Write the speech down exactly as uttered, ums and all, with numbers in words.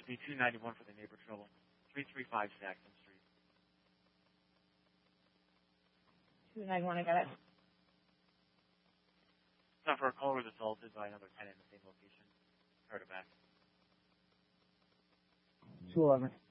would be two ninety-one for the neighbor trouble. three three five Saxon Street. two ninety-one, I got it. Time for a caller was assaulted by another tenant in the same location. Heard it back. two eleven.